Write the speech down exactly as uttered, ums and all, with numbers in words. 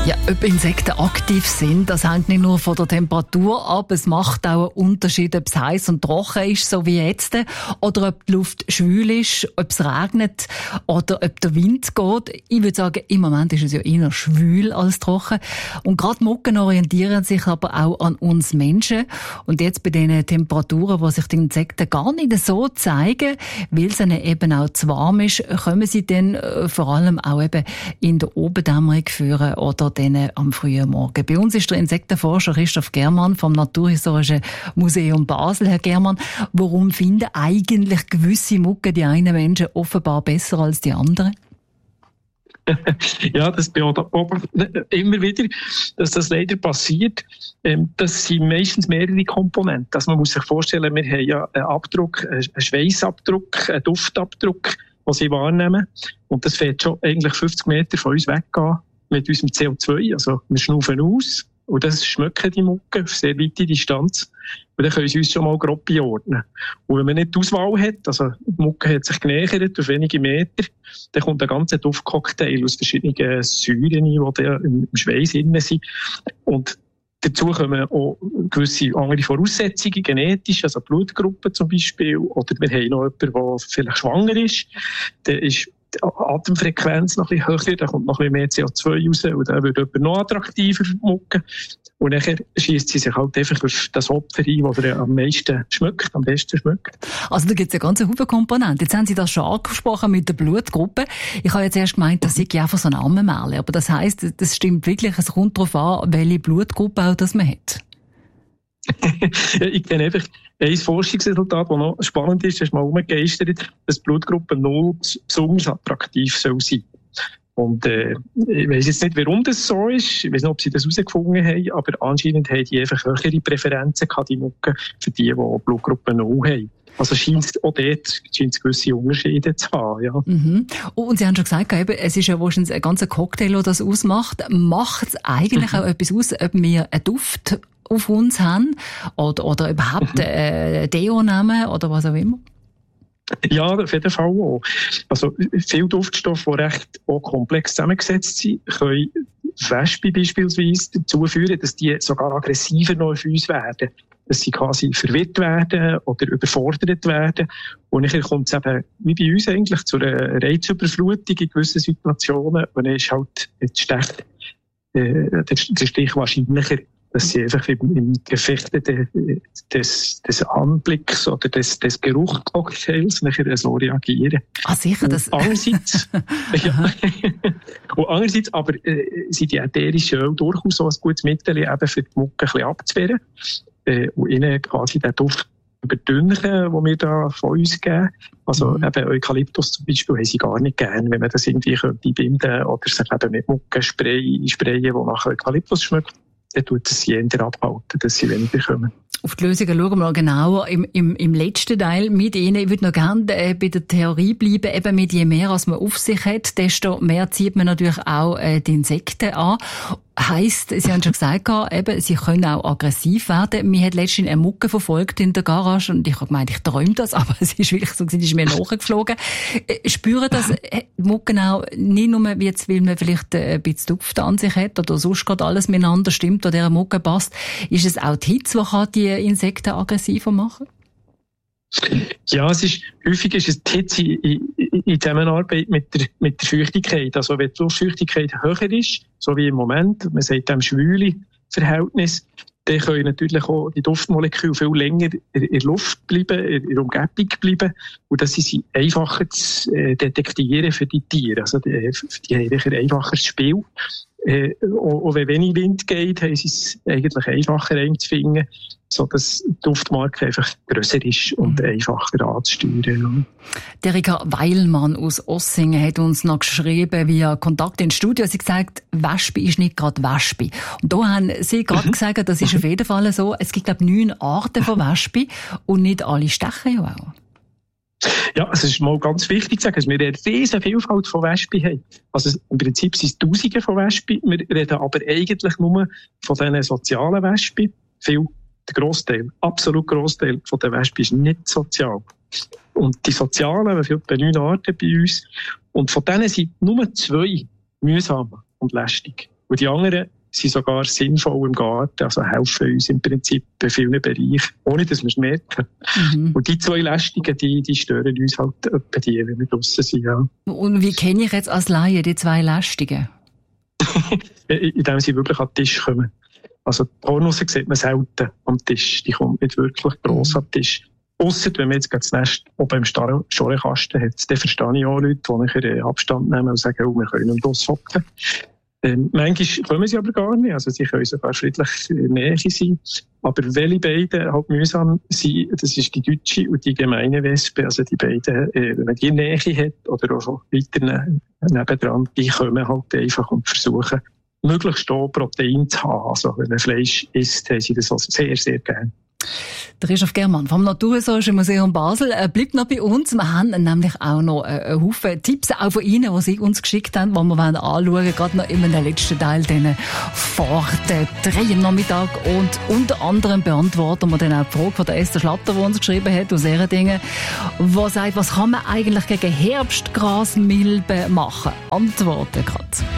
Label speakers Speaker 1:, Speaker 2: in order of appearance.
Speaker 1: Ja, ob Insekten aktiv sind, das hängt nicht nur von der Temperatur ab. Es macht auch einen Unterschied, ob es heiß und trocken ist, so wie jetzt, oder ob die Luft schwül ist, ob es regnet oder ob der Wind geht. Ich würde sagen, im Moment ist es ja eher schwül als trocken. Und gerade Mücken orientieren sich aber auch an uns Menschen. Und jetzt bei diesen Temperaturen, wo sich die Insekten gar nicht so zeigen, weil es ihnen eben auch zu warm ist, kommen sie dann äh, vor allem auch eben in der Obendämmerung führen oder dann am frühen Morgen. Bei uns ist der Insektenforscher Christoph Germann vom Naturhistorischen Museum Basel. Herr Germann, warum finden eigentlich gewisse Mücken die einen Menschen offenbar besser als die anderen?
Speaker 2: Ja, das beobachten immer wieder, dass das leider passiert. Das sind meistens mehrere Komponenten. Also man muss sich vorstellen, wir haben ja einen Abdruck, einen Schweissabdruck, einen Duftabdruck, den sie wahrnehmen. Und das fährt schon eigentlich fünfzig Meter von uns weggehen mit unserem C O zwei. Also wir schnaufen aus und das schmecken die Mücken auf sehr weite Distanz. Und dann können sie uns schon mal grob einordnen. Und wenn man nicht die Auswahl hat, also die Mucke hat sich genähert auf wenige Meter, dann kommt ein ganzer Duftcocktail aus verschiedenen Säuren, die im Schweiß drin sind. Und dazu kommen auch gewisse andere Voraussetzungen, genetisch, also Blutgruppen zum Beispiel. Oder wir haben noch jemanden, der vielleicht schwanger ist. Der ist die Atemfrequenz noch ein bisschen höher, da kommt noch ein bisschen mehr C O zwei raus und dann wird jemand noch attraktiver mucken. Und dann schießt sie sich halt einfach auf das Opfer ein, das er am meisten schmeckt, am besten schmeckt.
Speaker 1: Also da gibt es ja ganz viele Komponenten. Jetzt haben Sie das schon angesprochen mit der Blutgruppe. Ich habe jetzt erst gemeint, das sei einfach so ein Ammenmärchen. Aber das heisst, das stimmt wirklich, es kommt darauf an, welche Blutgruppe auch das man hat.
Speaker 2: Ich kenne einfach ein Forschungsresultat, das noch spannend ist, das ist mal umgegeistert, dass Blutgruppe null besonders attraktiv soll sein. Und äh, ich weiss jetzt nicht, warum das so ist, ich weiss nicht, ob sie das herausgefunden haben, aber anscheinend haben die einfach höhere Präferenzen gehabt, die Mücken, für die, die Blutgruppe null haben. Also scheint es auch dort scheint's gewisse Unterschiede zu haben, ja.
Speaker 1: Mhm. Und Sie haben schon gesagt, eben, es ist ja wahrscheinlich ein ganzer Cocktail, der das ausmacht. Macht es eigentlich mhm. auch etwas aus, ob wir einen Duft auf uns haben oder, oder überhaupt äh, Deo nehmen oder was auch immer?
Speaker 2: Ja, auf jeden Fall auch. Also viele Duftstoffe, die recht auch komplex zusammengesetzt sind, können Wespen beispielsweise dazu führen, dass die sogar aggressiver noch auf uns werden. Dass sie quasi verwirrt werden oder überfordert werden. Und dann kommt es eben, wie bei uns eigentlich, zu einer Reizüberflutung in gewissen Situationen. Und dann ist halt der Stich, äh, der Stich wahrscheinlicher, dass sie einfach im, im Gefecht des, des Anblicks oder des, des Geruchcocktails nachher so reagieren.
Speaker 1: Ah, sicher, das...
Speaker 2: Und andererseits, ja, und andererseits aber äh, sind die ätherischen Öle durchaus auch ein gutes Mittel, eben für die Mücken ein bisschen abzuwehren äh, und ihnen quasi den Duft überdünnen, den wir da von uns geben. Also mhm. eben Eukalyptus zum Beispiel haben sie gar nicht gern, wenn man das irgendwie einbinden könnte oder sich eben mit Mückenspray sprayen, die nach Eukalyptus schmeckt. Dann tut es sie eher abhalten, dass sie weniger kommen.
Speaker 1: Auf die Lösungen schauen wir noch genauer im, im, im letzten Teil mit Ihnen. Ich würde noch gerne äh, bei der Theorie bleiben. Eben mit je mehr, als man auf sich hat, desto mehr zieht man natürlich auch äh, die Insekten an. Heisst, Sie haben schon gesagt, eben, sie können auch aggressiv werden. Mir hat letztens eine Mucke verfolgt in der Garage und ich habe gemeint, ich träume das, aber es ist wirklich so, sie ist mir nachgeflogen. Spüren das Mucken auch nicht nur, wie jetzt, weil man vielleicht ein bisschen Duft an sich hat oder sonst gerade alles miteinander stimmt oder dieser Mucke passt. Ist es auch die Hitze, die die Insekten aggressiver machen?
Speaker 2: Ja, es ist, häufig ist es die Hitze in, in, in Zusammenarbeit mit der, mit der Feuchtigkeit. Also wenn die Luftfeuchtigkeit höher ist, so wie im Moment, man sagt dem schwüle Verhältnis, dann können natürlich auch die Duftmoleküle viel länger in der Luft bleiben, in der Umgebung bleiben. Und das ist einfacher zu detektieren für die Tiere. Also die, die haben ein einfacheres Spiel. Äh, auch wenn wenig Wind geht, haben sie es eigentlich einfacher einzufinden, sodass die Duftmarke einfach grösser ist und mhm. einfacher anzusteuern.
Speaker 1: Der Erika Weilmann aus Ossingen hat uns noch geschrieben via Kontakt ins Studio. Sie hat gesagt, Wespe ist nicht gerade Wespe. Und da haben Sie gerade mhm. gesagt, das ist auf jeden Fall so. Es gibt, glaube ich, neun Arten von Wespe und nicht alle stechen ja auch.
Speaker 2: Ja, es ist mal ganz wichtig zu sagen, dass wir eine riesige Vielfalt von Wespen haben. Also im Prinzip sind es Tausende von Wespen. Wir reden aber eigentlich nur von diesen sozialen Wespen. Viel, der Grossteil, absolut Grossteil von den Wespen ist nicht sozial. Und die sozialen, wir haben etwa neun Arten bei uns. Und von denen sind nur zwei mühsam und lästig. Und die anderen sind sogar sinnvoll im Garten, also helfen uns im Prinzip bei vielen Bereichen, ohne dass wir es merken. Mhm. Und die zwei Lästigen, die, die stören uns halt etwa die, wenn wir draussen sind. Ja.
Speaker 1: Und wie kenne ich jetzt als Laie die zwei Lästigen?
Speaker 2: Indem sie wirklich an den Tisch kommen. Also die Hornusse sieht man selten am Tisch, die kommt nicht wirklich gross an den Tisch. Ausser wenn man jetzt das Nest oben im Schorlenkasten hat, dann verstehe ich auch Leute, die nachher Abstand nehmen und sagen, oh, wir können nicht aushocken. Ähm, manchmal kommen sie aber gar nicht, also sie können sogar friedlich in der Nähe sein. Aber welche beiden halt mühsam sind, das ist die deutsche und die gemeine Wespe, also die beiden, äh, wenn man die in der Nähe hat oder auch weiter ne- nebendran, die kommen halt einfach und versuchen, möglichst auch Protein zu haben. Also wenn man Fleisch isst, haben sie das also sehr, sehr gerne.
Speaker 1: Der Christoph Germann vom Naturhistorischen Museum Basel äh, bleibt noch bei uns. Wir haben nämlich auch noch äh, einen Haufen Tipps, auch von Ihnen, die Sie uns geschickt haben, die wir anschauen wollen, gerade noch in den letzten Teil, diesen vor den drei am Nachmittag. Und unter anderem beantworten wir dann auch die Frage von der Esther Schlatter, die uns geschrieben hat, aus Ehredingen, die sagt, was kann man eigentlich gegen Herbstgrasmilbe machen? Antworten gerade.